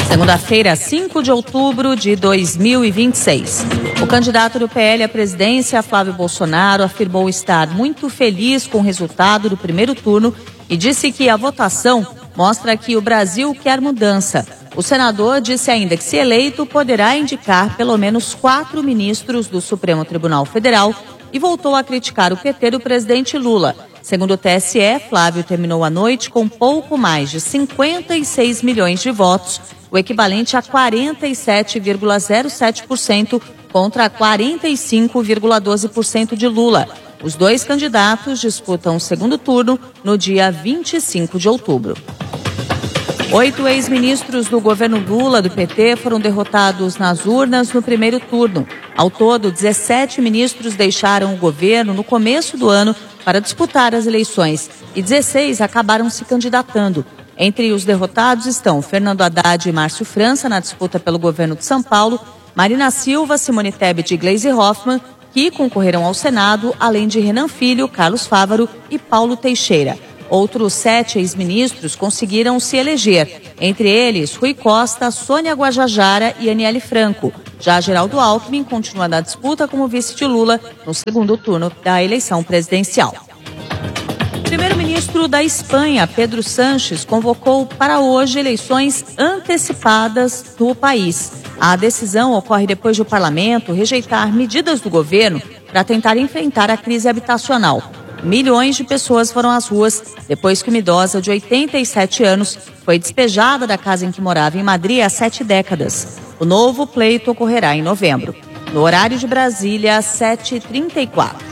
Segunda-feira, 5 de outubro de 2026. O candidato do PL à presidência, Flávio Bolsonaro, afirmou estar muito feliz com o resultado do primeiro turno e disse que a votação mostra que o Brasil quer mudança. O senador disse ainda que, se eleito, poderá indicar pelo menos 4 ministros do Supremo Tribunal Federal e voltou a criticar o PT do presidente Lula. Segundo o TSE, Flávio terminou a noite com pouco mais de 56 milhões de votos, o equivalente a 47,07% contra 45,12% de Lula. Os dois candidatos disputam o segundo turno no dia 25 de outubro. 8 ex-ministros do governo Lula do PT foram derrotados nas urnas no primeiro turno. Ao todo, 17 ministros deixaram o governo no começo do ano para disputar as eleições e 16 acabaram se candidatando. Entre os derrotados estão Fernando Haddad e Márcio França na disputa pelo governo de São Paulo, Marina Silva, Simone Tebet e Gleisi Hoffmann, que concorreram ao Senado, além de Renan Filho, Carlos Fávaro e Paulo Teixeira. Outros 7 ex-ministros conseguiram se eleger, entre eles Rui Costa, Sônia Guajajara e Aniele Franco. Já Geraldo Alckmin continua na disputa como vice de Lula no segundo turno da eleição presidencial. O primeiro-ministro da Espanha, Pedro Sánchez, convocou para hoje eleições antecipadas no país. A decisão ocorre depois de o parlamento rejeitar medidas do governo para tentar enfrentar a crise habitacional. Milhões de pessoas foram às ruas depois que uma idosa de 87 anos foi despejada da casa em que morava em Madrid há 7 décadas. O novo pleito ocorrerá em novembro. No horário de Brasília, 7h34.